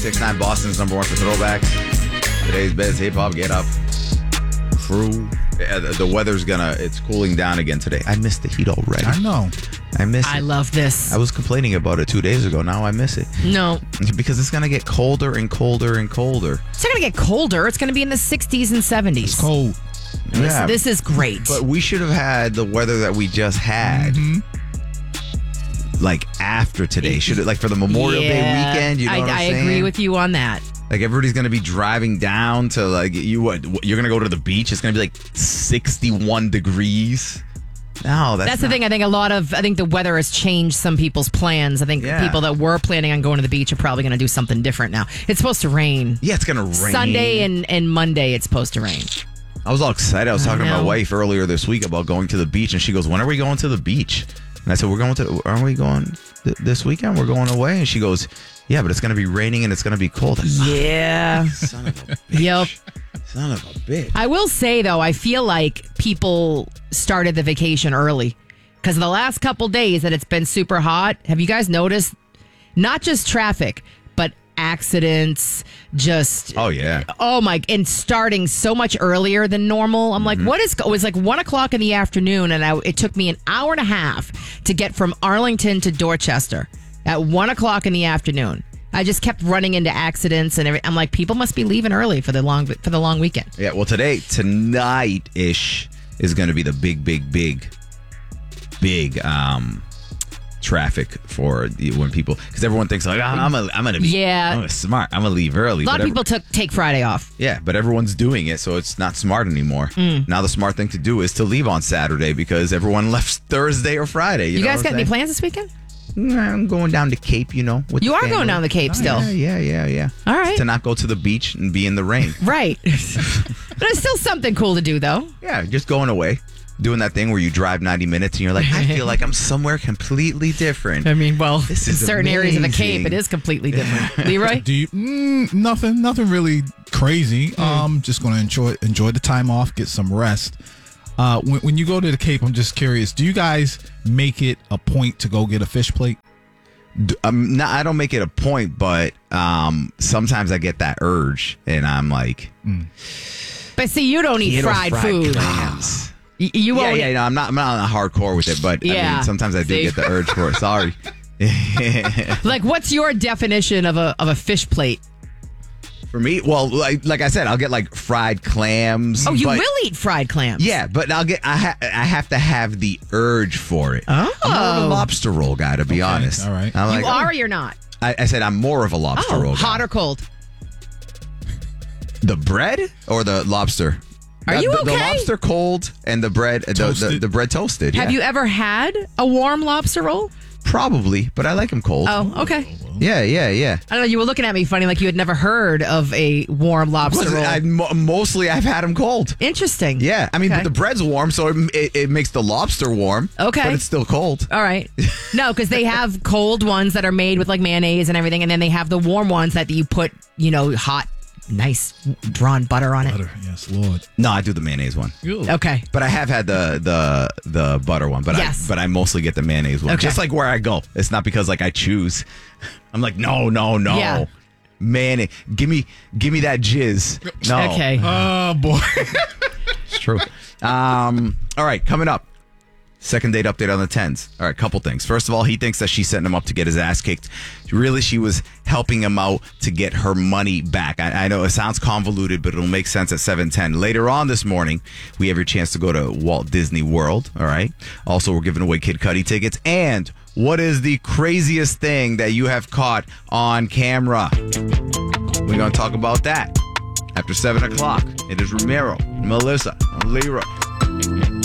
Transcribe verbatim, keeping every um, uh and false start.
six nine Boston's number one for throwbacks. Today's best hip hop get up. Crew. Yeah, the, the weather's gonna, it's cooling down again today. I missed the heat already. I know. I miss it. I love this. I was complaining about it two days ago. Now I miss it. No. Because it's gonna get colder and colder and colder. It's not going to get colder. It's going to be in the sixties and seventies. It's cold. This, Yeah. this is great. But we should have had the weather that we just had. Mm-hmm. Like after today, should it like for the Memorial Day Yeah, weekend? You know I, what I'm I saying? agree with you on that. Like everybody's gonna be driving down to like you. What you're gonna go to the beach? It's gonna be like sixty-one degrees. No, that's, That's the not- thing. I think a lot of, I think the weather has changed some people's plans. I think Yeah. people that were planning on going to the beach are probably going to do something different now. It's supposed to rain. Yeah, it's gonna rain. Sunday and, and Monday, it's supposed to rain. I was all excited. I was I talking to my know. wife earlier this week about going to the beach, and she goes, "When are we going to the beach?" And I said, "We're going to. Aren't we going th- this weekend? We're going away." And she goes, "Yeah, but it's going to be raining and it's going to be cold." I said, Yeah. Son of a bitch. Yep. Son of a bitch. I will say, though, I feel like people started the vacation early because the last couple days that it's been super hot. Have you guys noticed not just traffic, but accidents, just Oh yeah. oh my, and starting so much earlier than normal. I'm like, what is, it was like one o'clock in the afternoon, and I, it took me an hour and a half to get from Arlington to Dorchester at one o'clock in the afternoon. I just kept running into accidents and everything. I'm like, people must be leaving early for the long for the long weekend. Yeah. Well, today, tonight ish is going to be the big, big, big, big um traffic for the, when people, because everyone thinks like, oh, I'm gonna, I'm gonna be, Yeah. I'm gonna smart, I'm gonna leave early. A lot But of every- people took take Friday off. Yeah, but everyone's doing it, so it's not smart anymore. Now the smart thing to do is to leave on Saturday because everyone left Thursday or Friday. You, You know guys what got I'm any saying? plans this weekend? Mm, I'm going down to Cape, you know. With You the are going family. down the Cape still. Yeah, yeah, yeah, yeah. All right. To not go to the beach and be in the rain. Right. There's still something cool to do, though. Yeah, just going away. Doing that thing where you drive ninety minutes and you're like, I feel like I'm somewhere completely different. I mean, well, This in is certain areas of the Cape, amazing. it is completely different. Leroy? Do you? Mm, nothing. Nothing really crazy. Hmm. Um, just gonna enjoy enjoy the time off, get some rest. Uh, when, when you go to the Cape, I'm just curious. Do you guys make it a point to go get a fish plate? D- Um, no, I don't make it a point, but um, sometimes I get that urge and I'm like, But see, you don't eat "Little fried, food. clams." Y- You Yeah, won't. yeah, no, I'm not. I'm not on hardcore with it, but I Yeah. mean, sometimes I do See? get the urge for it. Sorry. Like, what's your definition of a of a fish plate? For me, well, like, like I said, I'll get like fried clams. Oh, you but- will eat fried clams. Yeah, but I'll get. I ha- I have to have the urge for it. Oh. I'm more of a lobster roll guy, to be honest. all right. I'm You like, are oh. or you're not? I, I said I'm more of a lobster Oh, roll guy. hot or cold? The bread or the lobster? Are the, you the, the okay? lobster cold and the bread, the, the, Toasted. the bread toasted. Have yeah. you ever had a warm lobster roll? Probably, but I like them cold. Oh, okay. Yeah, yeah, yeah. I don't know. You were looking at me funny, like you had never heard of a warm lobster Was it- roll. I, mo- mostly I've had them cold. Interesting. Yeah, I mean, Okay. but the bread's warm, so it, it, it makes the lobster warm. Okay. but it's still cold. All right. No, because they have cold ones that are made with like mayonnaise and everything, and then they have the warm ones that you put, you know, hot, nice drawn butter on it. Butter, yes, Lord. No, I do the mayonnaise one. Okay. But I have had the the the butter one, but Yes. I but I mostly get the mayonnaise one. Okay. Just like where I go. It's not because like I choose. I'm like, no, no, no. Yeah. Mayonnaise. Give me give me that jizz. No. Okay. Oh boy. It's true. Um, all right, coming up. Second date update on the tens. All right, couple things. First of all, he thinks that she's setting him up to get his ass kicked. Really, she was helping him out to get her money back. I, I know it sounds convoluted, but it'll make sense at seven ten. Later on this morning, we have your chance to go to Walt Disney World. All right. Also, we're giving away Kid Cudi tickets. And what is the craziest thing that you have caught on camera? We're going to talk about that after seven o'clock. It is Ramiro, Melissa, and Leroy.